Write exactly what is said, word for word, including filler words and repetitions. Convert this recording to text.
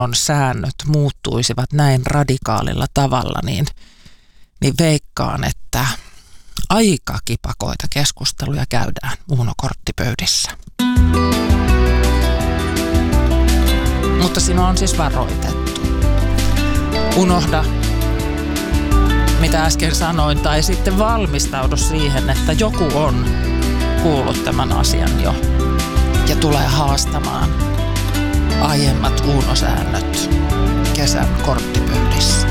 on säännöt muuttuisivat näin radikaalilla tavalla, niin, niin veikkaan, että aika kipakoita keskusteluja käydään Uno-korttipöydissä. Mutta sinua on siis varoitettu. Unohda, mitä äsken sanoin, tai sitten valmistaudu siihen, että joku on kuullut tämän asian jo ja tulee haastamaan aiemmat Uno-säännöt kesän korttipöydissä.